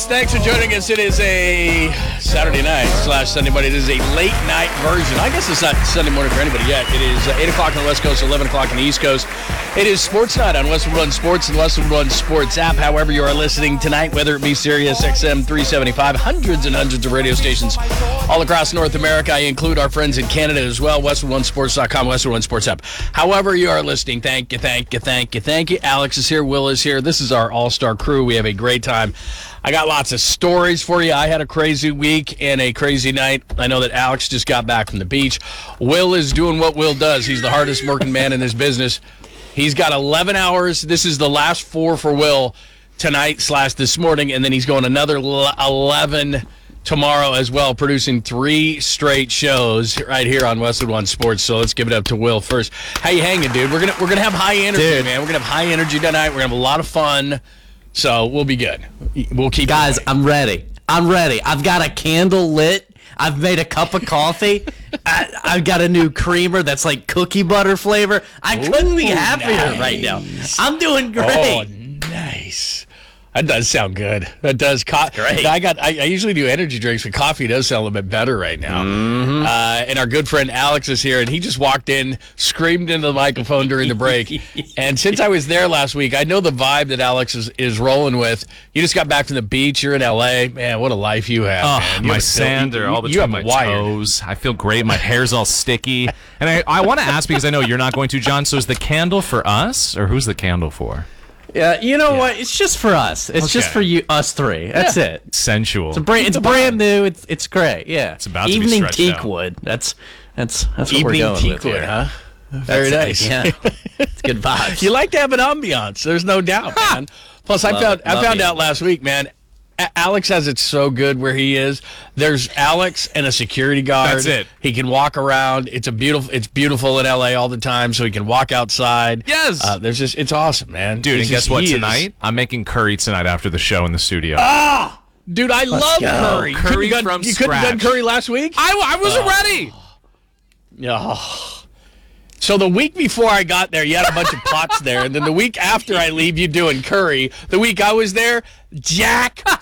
Thanks for joining us. It is a Saturday night / Sunday morning. It is a late night version. I guess it's not Sunday morning for anybody yet. It is 8 o'clock on the West Coast, 11 o'clock on the East Coast. It is Sports Night on Westwood One Sports and Westwood One Sports app. However you are listening tonight, whether it be Sirius XM 375, hundreds and hundreds of radio stations all across North America. I include our friends in Canada as well, WestwoodOneSports.com, Westwood One Sports app. However you are listening, thank you. Alex is here, Will is here. This is our all-star crew. We have a great time. I got lots of stories for you. I had a crazy week and a crazy night. I know that Alex just got back from the beach. Will is doing what Will does. He's the hardest working man in this business. He's got 11 hours. This is the last 4 for Will tonight / this morning, and then he's going another 11 tomorrow as well, producing 3 straight shows right here on Westwood One Sports. So let's give it up to Will first. How you hanging, dude? We're gonna have high energy, man. We're gonna have high energy tonight. We're gonna have a lot of fun. So we'll be good. We'll keep guys. I'm ready. I've got a candle lit. I've made a cup of coffee. I've got a new creamer that's like cookie butter flavor. I couldn't be happier right now. I'm doing great. Oh, nice. That does sound good. That does. Great. I usually do energy drinks, but coffee does sound a little bit better right now. Mm-hmm. And our good friend Alex is here, and he just walked in, screamed into the microphone during the break. And since I was there last week, I know the vibe that Alex is rolling with. You just got back from the beach. You're in L.A. Man, what a life you have, man. My sand are all between my toes. I feel great. My hair's all sticky. And I want to ask, because I know you're not going to, John, so is the candle for us, or who's the candle for? Yeah, you know what? It's just for us. It's just for you, us 3. That's it. Sensual. It's brand new. It's great. Yeah. It's about to Evening be stretched out. teakwood. That's what we're going with here. Huh? Very nice. Yeah. It's good vibes. You like to have an ambiance. There's no doubt, man. Plus, I found out last week, man. Alex has it so good where he is. There's Alex and a security guard. That's it. He can walk around. It's beautiful in LA all the time, so he can walk outside. Yes. It's awesome, man. Dude, and guess what? Tonight, I'm making curry tonight after the show in the studio. Ah! Dude, I love curry. Curry from scratch. You couldn't have done curry last week? I wasn't ready. Yeah. So the week before I got there, you had a bunch of pots there. And then the week after I leave, you doing curry. The week I was there, Jack